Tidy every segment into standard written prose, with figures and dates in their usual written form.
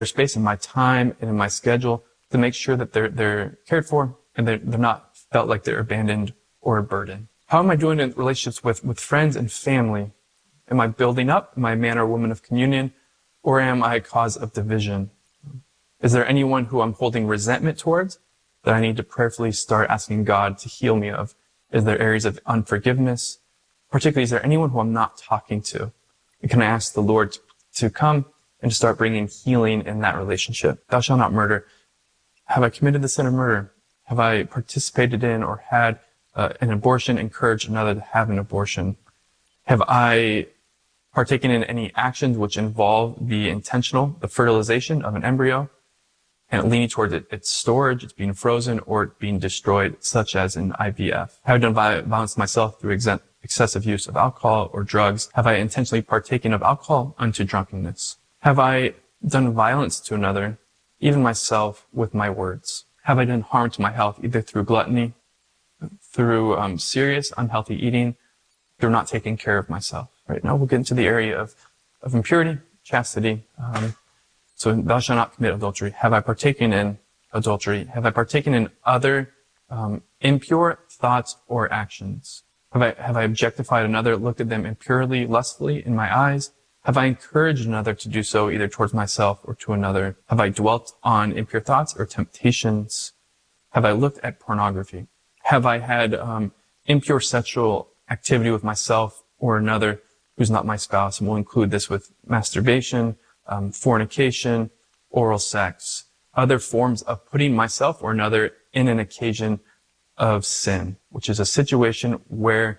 space in my time and in my schedule to make sure that they're cared for and they're not felt like they're abandoned or a burden? How am I doing in relationships with friends and family? Am I building up? Am I a man or woman of communion? Or am I a cause of division? Is there anyone who I'm holding resentment towards that I need to prayerfully start asking God to heal me of? Is there areas of unforgiveness? Particularly, is there anyone who I'm not talking to? And can I ask the Lord to come and to start bringing healing in that relationship? Thou shalt not murder. Have I committed the sin of murder? Have I participated in or had an abortion, encouraged another to have an abortion? Have I partaken in any actions which involve the fertilization of an embryo and leaning toward its storage, it's being frozen, or it being destroyed, such as in IVF? Have I done violence to myself through excessive use of alcohol or drugs? Have I intentionally partaken of alcohol unto drunkenness? Have I done violence to another, even myself, with my words? Have I done harm to my health, either through gluttony, through serious unhealthy eating, through not taking care of myself? Right now we'll get into the area of impurity, chastity. So thou shalt not commit adultery. Have I partaken in adultery? Have I partaken in other impure thoughts or actions? Have I objectified another, looked at them impurely, lustfully in my eyes? Have I encouraged another to do so, either towards myself or to another? Have I dwelt on impure thoughts or temptations? Have I looked at pornography? Have I had impure sexual activity with myself or another who's not my spouse? And we'll include this with masturbation, fornication, oral sex, other forms of putting myself or another in an occasion of sin, which is a situation where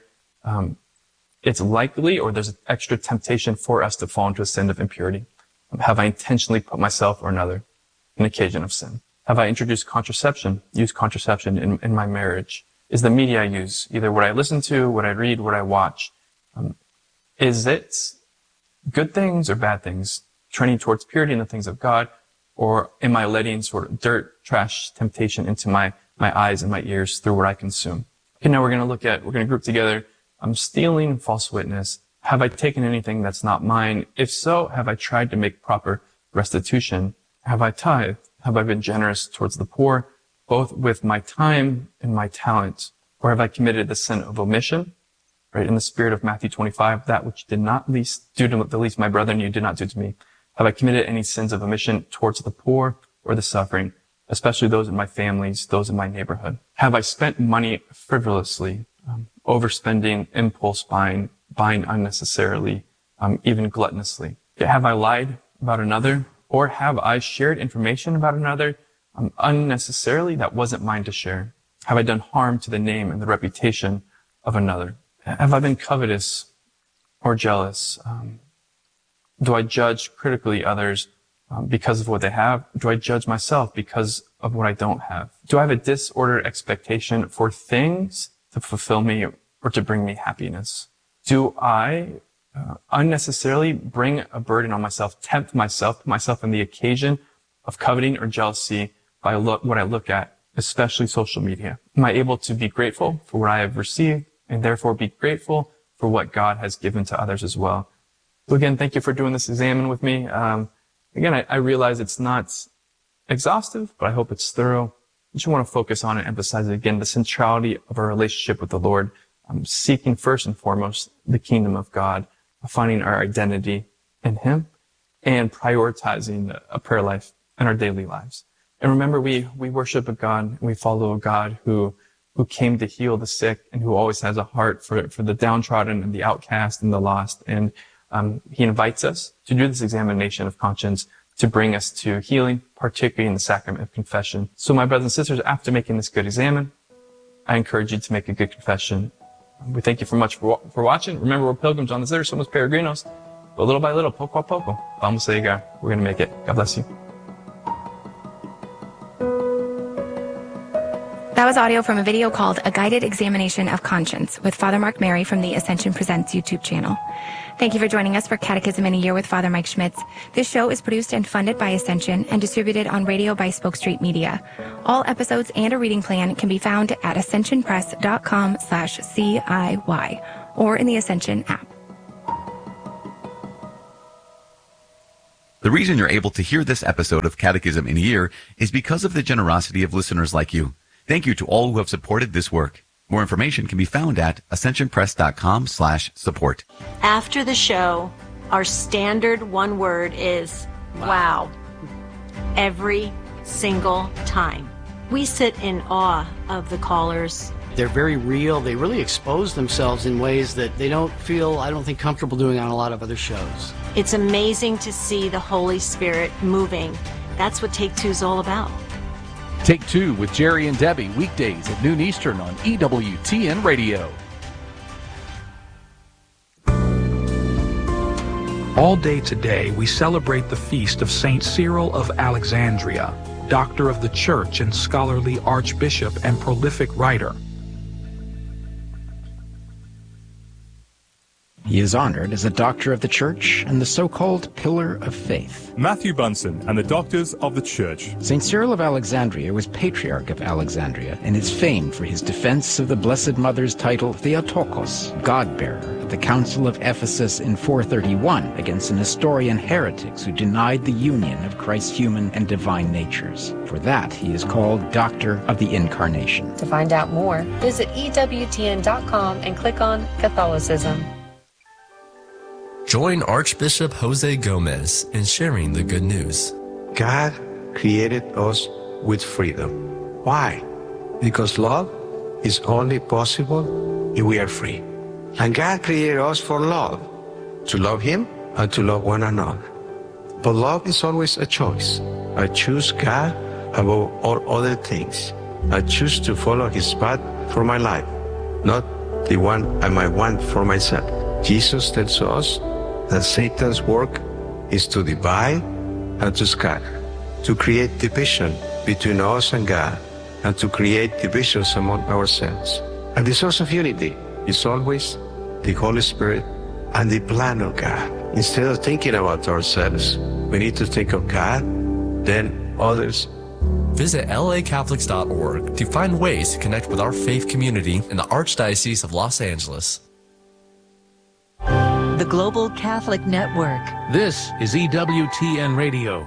it's likely or there's extra temptation for us to fall into a sin of impurity. Have I intentionally put myself or another in an occasion of sin? Have I introduced contraception, used contraception in my marriage? Is the media I use, either what I listen to, what I read, what I watch, is it good things or bad things, trending towards purity and the things of God, or am I letting sort of dirt, trash, temptation into my eyes and my ears through what I consume? Okay, now we're going to group together, stealing, false witness. Have I taken anything that's not mine? If so, have I tried to make proper restitution? Have I tithed? Have I been generous towards the poor, both with my time and my talent? Or have I committed the sin of omission? Right, in the spirit of Matthew 25, that which did not do to the least my brethren, you did not do to me. Have I committed any sins of omission towards the poor or the suffering, especially those in my families, those in my neighborhood? Have I spent money frivolously, overspending, impulse buying unnecessarily, even gluttonously? Have I lied about another? Or have I shared information about another unnecessarily that wasn't mine to share? Have I done harm to the name and the reputation of another? Have I been covetous or jealous? Do I judge critically others because of what they have? Do I judge myself because of what I don't have? Do I have a disordered expectation for things to fulfill me or to bring me happiness? Do I unnecessarily bring a burden on myself, tempt myself, put myself in the occasion of coveting or jealousy by what I look at, especially social media? Am I able to be grateful for what I have received and therefore be grateful for what God has given to others as well? So again, thank you for doing this examine with me. Again, I realize it's not exhaustive, but I hope it's thorough. I just want to focus on and emphasize again the centrality of our relationship with the Lord, seeking first and foremost the kingdom of God, finding our identity in Him, and prioritizing a prayer life in our daily lives. And remember, we worship a God, and we follow a God who came to heal the sick and who always has a heart for the downtrodden and the outcast and the lost. And He invites us to do this examination of conscience to bring us to healing, particularly in the sacrament of confession. So my brothers and sisters, after making this good examine, I encourage you to make a good confession. We thank you much for watching. Remember, we're pilgrims on this earth, somos peregrinos. But little by little, poco a poco, vamos a llegar. We're going to make it. God bless you. That was audio from a video called A Guided Examination of Conscience with Father Mark Mary from the Ascension Presents YouTube channel. Thank you for joining us for Catechism in a Year with Father Mike Schmitz. This show is produced and funded by Ascension and distributed on radio by Spoke Street Media. All episodes and a reading plan can be found at ascensionpress.com/CIY or in the Ascension app. The reason you're able to hear this episode of Catechism in a Year is because of the generosity of listeners like you. Thank you to all who have supported this work. More information can be found at ascensionpress.com/support. After the show, our standard one word is wow. Every single time. We sit in awe of the callers. They're very real. They really expose themselves in ways that they don't feel, I don't think, comfortable doing on a lot of other shows. It's amazing to see the Holy Spirit moving. That's what Take Two is all about. Take Two with Jerry and Debbie, weekdays at noon Eastern on EWTN Radio. All day today, we celebrate the feast of St. Cyril of Alexandria, doctor of the Church and scholarly archbishop and prolific writer. He is honored as a doctor of the Church and the so-called Pillar of Faith. Matthew Bunson and the Doctors of the Church. St. Cyril of Alexandria was Patriarch of Alexandria and is famed for his defense of the Blessed Mother's title Theotokos, God-bearer, at the Council of Ephesus in 431 against the Nestorian heretics who denied the union of Christ's human and divine natures. For that, he is called Doctor of the Incarnation. To find out more, visit EWTN.com and click on Catholicism. Join Archbishop Jose Gomez in sharing the good news. God created us with freedom. Why? Because love is only possible if we are free. And God created us for love, to love Him and to love one another. But love is always a choice. I choose God above all other things. I choose to follow His path for my life, not the one I might want for myself. Jesus tells us that Satan's work is to divide and to scatter, to create division between us and God, and to create divisions among ourselves. And the source of unity is always the Holy Spirit and the plan of God. Instead of thinking about ourselves, we need to think of God, then others. Visit lacatholics.org to find ways to connect with our faith community in the Archdiocese of Los Angeles. The Global Catholic Network. This is EWTN Radio.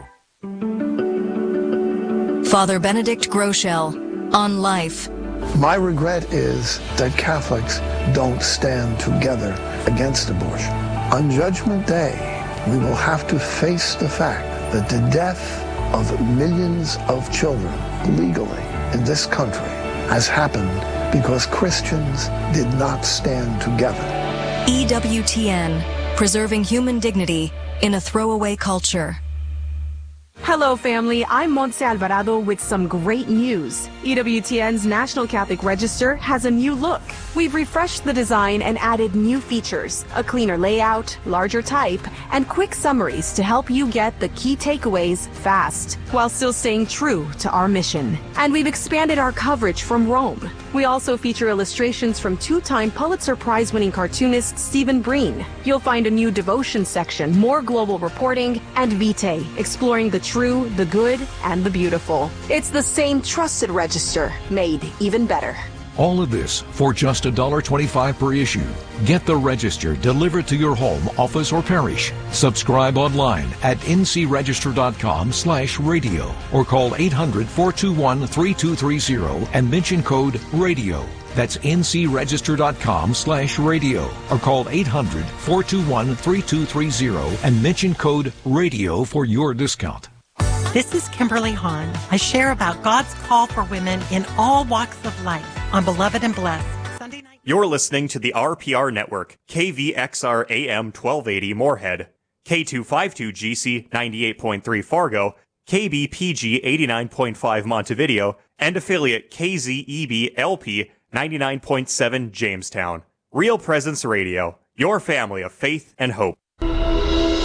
Father Benedict Groeschel on life. My regret is that Catholics don't stand together against abortion. On Judgment Day, we will have to face the fact that the death of millions of children legally in this country has happened because Christians did not stand together. EWTN, preserving human dignity in a throwaway culture. Hello, family. I'm Montse Alvarado with some great news. EWTN's National Catholic Register has a new look. We've refreshed the design and added new features, a cleaner layout, larger type, and quick summaries to help you get the key takeaways fast, while still staying true to our mission. And we've expanded our coverage from Rome. We also feature illustrations from two-time Pulitzer Prize-winning cartoonist Stephen Breen. You'll find a new devotion section, more global reporting, and Vitae, exploring the true, the good, and the beautiful. It's the same trusted register, made even better. All of this for just $1.25 per issue. Get the Register delivered to your home, office, or parish. Subscribe online at ncregister.com/radio or call 800-421-3230 and mention code RADIO. That's ncregister.com/radio or call 800-421-3230 and mention code RADIO for your discount. This is Kimberly Hahn. I share about God's call for women in all walks of life on Beloved and Blessed. Sunday night. You're listening to the RPR Network, KVXR AM 1280 Moorhead, K252GC 98.3 Fargo, KBPG 89.5 Montevideo, and affiliate KZEB LP 99.7 Jamestown. Real Presence Radio, your family of faith and hope.